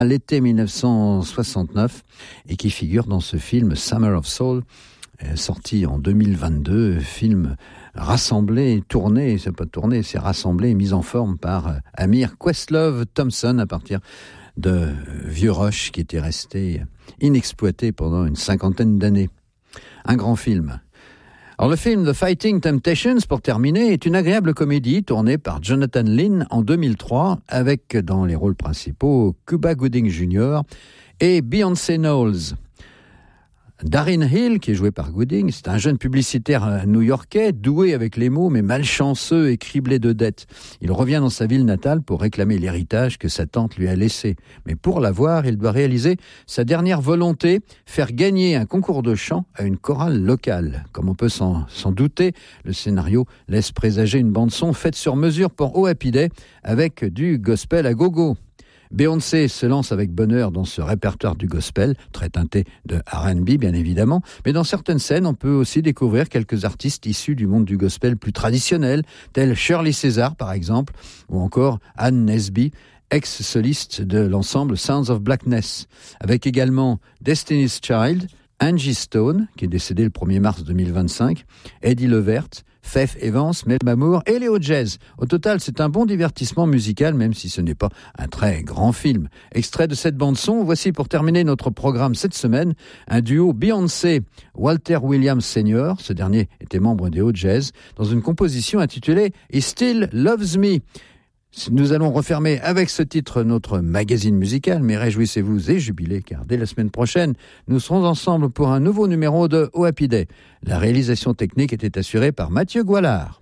à l'été 1969 et qui figure dans ce film Summer of Soul, sorti en 2022, film rassemblé, tourné, c'est pas tourné, c'est rassemblé, mis en forme par Amir Questlove Thompson à partir de vieux roches qui étaient restés inexploités pendant une 50aine d'années. Un grand film. Alors le film The Fighting Temptations, pour terminer, est une agréable comédie tournée par Jonathan Lynn en 2003 avec dans les rôles principaux Cuba Gooding Jr. et Beyoncé Knowles. Darin Hill, qui est joué par Gooding, c'est un jeune publicitaire new-yorkais, doué avec les mots, mais malchanceux et criblé de dettes. Il revient dans sa ville natale pour réclamer l'héritage que sa tante lui a laissé. Mais pour l'avoir, il doit réaliser sa dernière volonté, faire gagner un concours de chant à une chorale locale. Comme on peut s'en douter, le scénario laisse présager une bande-son faite sur mesure pour Oh Happy Day, avec du gospel à gogo. Beyoncé se lance avec bonheur dans ce répertoire du gospel, très teinté de R&B bien évidemment, mais dans certaines scènes, on peut aussi découvrir quelques artistes issus du monde du gospel plus traditionnel, tels Shirley César par exemple, ou encore Anne Nesby, ex-soliste de l'ensemble Sounds of Blackness, avec également Destiny's Child, Angie Stone, qui est décédée le 1er mars 2025, Eddie Levert, Faith Evans, Mel Mamour et Léo Jazz. Au total, c'est un bon divertissement musical, même si ce n'est pas un très grand film. Extrait de cette bande-son, voici pour terminer notre programme cette semaine, un duo Beyoncé-Walter Williams Sr., ce dernier était membre des Léo Jazz, dans une composition intitulée « He Still Loves Me ». Nous allons refermer avec ce titre notre magazine musical, mais réjouissez-vous et jubilez, car dès la semaine prochaine, nous serons ensemble pour un nouveau numéro de Oh Happy Day. La réalisation technique était assurée par Mathieu Goualard.